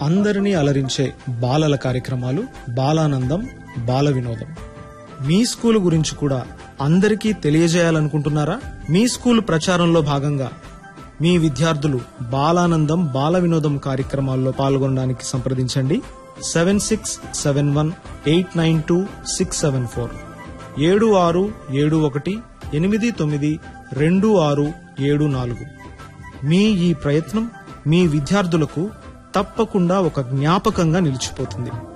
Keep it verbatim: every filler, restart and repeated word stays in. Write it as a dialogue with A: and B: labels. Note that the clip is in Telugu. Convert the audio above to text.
A: అందరినీ అలరించే బాలల కార్యక్రమాలు బాలానందం బాల వినోదం. మీ స్కూలు గురించి కూడా అందరికీ తెలియజేయాలనుకుంటున్నారా? మీ స్కూలు ప్రచారంలో భాగంగా మీ విద్యార్థులు బాలానందం బాల వినోదం కార్యక్రమాల్లో పాల్గొనడానికి సంప్రదించండి. Seven six seven one eight nine two six seven four ఏడు ఆరు ఏడు ఒకటి ఎనిమిది తొమ్మిది రెండు ఆరు ఏడు నాలుగు. మీ ఈ ప్రయత్నం మీ విద్యార్థులకు తప్పకుండా ఒక జ్ఞాపకంగా నిలిచిపోతుంది.